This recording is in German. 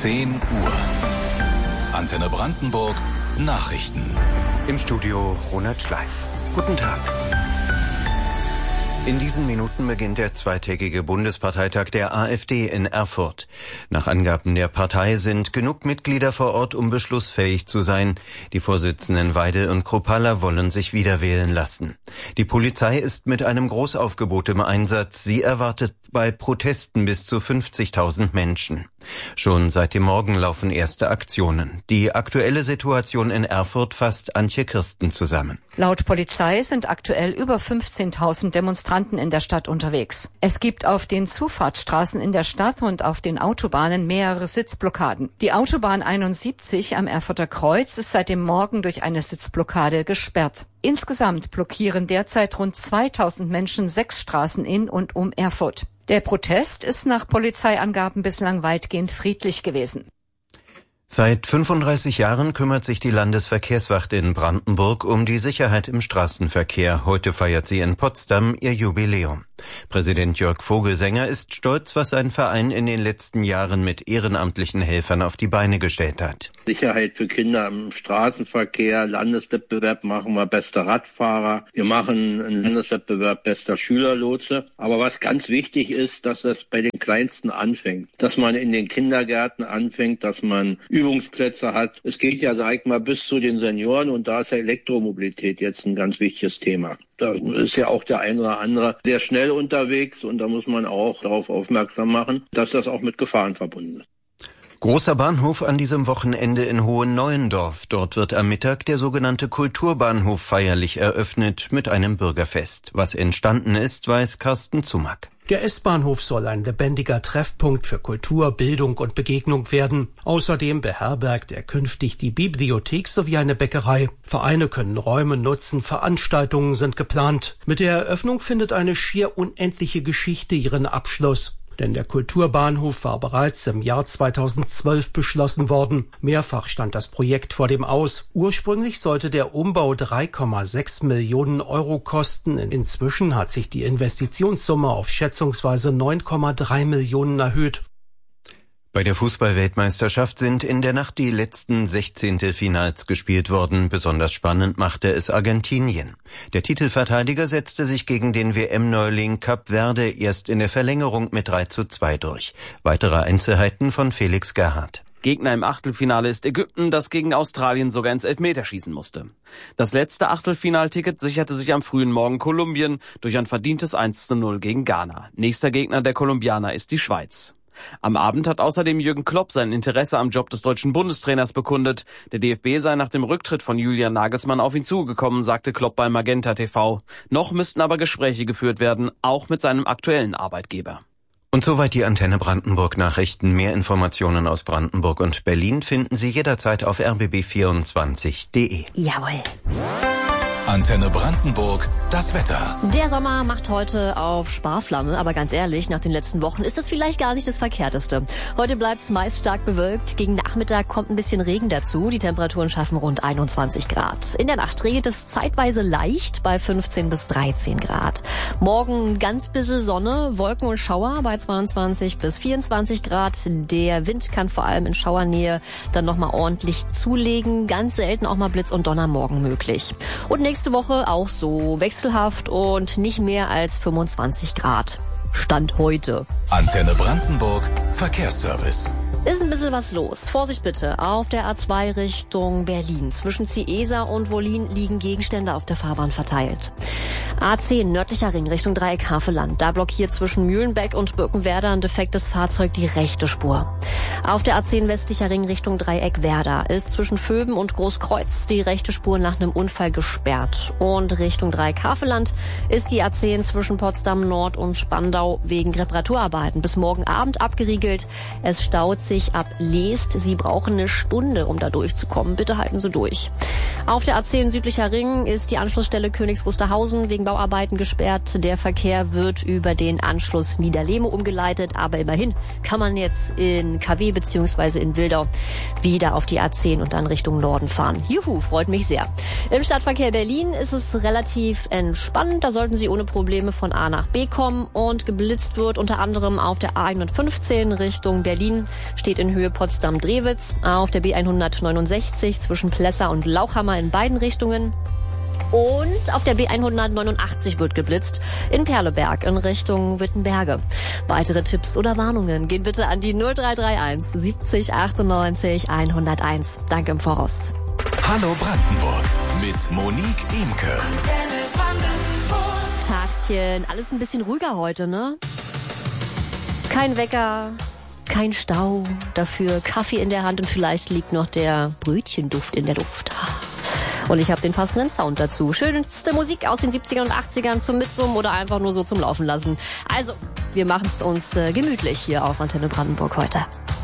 10 Uhr. Antenne Brandenburg Nachrichten. Im Studio Ronald Schleif. Guten Tag. In diesen Minuten beginnt der zweitägige Bundesparteitag der AfD in Erfurt. Nach Angaben der Partei sind genug Mitglieder vor Ort, um beschlussfähig zu sein. Die Vorsitzenden Weidel und Kruppalla wollen sich wiederwählen lassen. Die Polizei ist mit einem Großaufgebot im Einsatz. Sie erwartet bei Protesten bis zu 50.000 Menschen. Schon seit dem Morgen laufen erste Aktionen. Die aktuelle Situation in Erfurt fasst Antje Kirsten zusammen. Laut Polizei sind aktuell über 15.000 Demonstranten in der Stadt unterwegs. Es gibt auf den Zufahrtsstraßen in der Stadt und auf den Autobahnen mehrere Sitzblockaden. Die Autobahn 71 am Erfurter Kreuz ist seit dem Morgen durch eine Sitzblockade gesperrt. Insgesamt blockieren derzeit rund 2.000 Menschen 6 Straßen in und um Erfurt. Der Protest ist nach Polizeiangaben bislang weitgehend friedlich gewesen. Seit 35 Jahren kümmert sich die Landesverkehrswacht in Brandenburg um die Sicherheit im Straßenverkehr. Heute feiert sie in Potsdam ihr Jubiläum. Präsident Jörg Vogelsänger ist stolz, was sein Verein in den letzten Jahren mit ehrenamtlichen Helfern auf die Beine gestellt hat. Sicherheit für Kinder im Straßenverkehr, Landeswettbewerb machen wir bester Radfahrer, wir machen einen Landeswettbewerb bester Schülerlotse. Aber was ganz wichtig ist, dass das bei den Kleinsten anfängt, dass man in den Kindergärten anfängt, dass man Übungsplätze hat. Es geht ja, sag ich mal, bis zu den Senioren und da ist Elektromobilität jetzt ein ganz wichtiges Thema. Da ist ja auch der ein oder andere sehr schnell unterwegs und da muss man auch darauf aufmerksam machen, dass das auch mit Gefahren verbunden ist. Großer Bahnhof an diesem Wochenende in Hohenneuendorf. Dort wird am Mittag der sogenannte Kulturbahnhof feierlich eröffnet mit einem Bürgerfest. Was entstanden ist, weiß Carsten Zumack. Der S-Bahnhof soll ein lebendiger Treffpunkt für Kultur, Bildung und Begegnung werden. Außerdem beherbergt er künftig die Bibliothek sowie eine Bäckerei. Vereine können Räume nutzen, Veranstaltungen sind geplant. Mit der Eröffnung findet eine schier unendliche Geschichte ihren Abschluss. Denn der Kulturbahnhof war bereits im Jahr 2012 beschlossen worden. Mehrfach stand das Projekt vor dem Aus. Ursprünglich sollte der Umbau 3,6 Millionen Euro kosten. Inzwischen hat sich die Investitionssumme auf schätzungsweise 9,3 Millionen erhöht. Bei der Fußball-Weltmeisterschaft sind in der Nacht die letzten 16. Finals gespielt worden. Besonders spannend machte es Argentinien. Der Titelverteidiger setzte sich gegen den WM-Neuling Kap Verde erst in der Verlängerung mit 3:2 durch. Weitere Einzelheiten von Felix Gerhardt. Gegner im Achtelfinale ist Ägypten, das gegen Australien sogar ins Elfmeterschießen musste. Das letzte Achtelfinalticket sicherte sich am frühen Morgen Kolumbien durch ein verdientes 1:0 gegen Ghana. Nächster Gegner der Kolumbianer ist die Schweiz. Am Abend hat außerdem Jürgen Klopp sein Interesse am Job des deutschen Bundestrainers bekundet. Der DFB sei nach dem Rücktritt von Julian Nagelsmann auf ihn zugekommen, sagte Klopp bei Magenta TV. Noch müssten aber Gespräche geführt werden, auch mit seinem aktuellen Arbeitgeber. Und soweit die Antenne Brandenburg Nachrichten. Mehr Informationen aus Brandenburg und Berlin finden Sie jederzeit auf rbb24.de. Jawohl. Antenne Brandenburg, das Wetter. Der Sommer macht heute auf Sparflamme, aber ganz ehrlich, nach den letzten Wochen ist das vielleicht gar nicht das Verkehrteste. Heute bleibt es meist stark bewölkt, gegen Nachmittag kommt ein bisschen Regen dazu, die Temperaturen schaffen rund 21 Grad. In der Nacht regnet es zeitweise leicht bei 15 bis 13 Grad. Morgen ganz bisschen Sonne, Wolken und Schauer bei 22 bis 24 Grad. Der Wind kann vor allem in Schauernähe dann nochmal ordentlich zulegen, ganz selten auch mal Blitz und Donner morgen möglich. Und nächste Woche auch so wechselhaft und nicht mehr als 25 Grad. Stand heute. Antenne Brandenburg, Verkehrsservice. Ist ein bisschen was los. Vorsicht bitte. Auf der A2 Richtung Berlin. Zwischen Ciesa und Wollin liegen Gegenstände auf der Fahrbahn verteilt. A10 nördlicher Ring Richtung Dreieck Havelland. Da blockiert zwischen Mühlenbeck und Birkenwerder ein defektes Fahrzeug die rechte Spur. Auf der A10 westlicher Ring Richtung Dreieck Werder ist zwischen Vöben und Großkreuz die rechte Spur nach einem Unfall gesperrt. Und Richtung Dreieck Havelland ist die A10 zwischen Potsdam Nord und Spandau wegen Reparaturarbeiten bis morgen Abend abgeriegelt. Es staut sich ab Leest. Sie brauchen eine Stunde, um da durchzukommen. Bitte halten Sie durch. Auf der A10 südlicher Ring ist die Anschlussstelle Königs Wusterhausen wegen Bauarbeiten gesperrt. Der Verkehr wird über den Anschluss Niederlehme umgeleitet. Aber immerhin kann man jetzt in KW bzw. in Wildau wieder auf die A10 und dann Richtung Norden fahren. Juhu, freut mich sehr. Im Stadtverkehr Berlin ist es relativ entspannt. Da sollten Sie ohne Probleme von A nach B kommen. Und geblitzt wird unter anderem auf der A115 Richtung Berlin. Steht in Höhe Potsdam-Drewitz. Auf der B169 zwischen Plessa und Lauchhammer in beiden Richtungen. Und auf der B189 wird geblitzt in Perleberg in Richtung Wittenberge. Weitere Tipps oder Warnungen gehen bitte an die 0331 70 98 101. Danke im Voraus. Hallo Brandenburg mit Monique Imke. Tagchen, alles ein bisschen ruhiger heute, ne? Kein Wecker, kein Stau, dafür Kaffee in der Hand und vielleicht liegt noch der Brötchenduft in der Luft. Und ich habe den passenden Sound dazu. Schönste Musik aus den 70ern und 80ern zum Mitsummen oder einfach nur so zum Laufen lassen. Also, wir machen es uns gemütlich hier auf Antenne Brandenburg heute.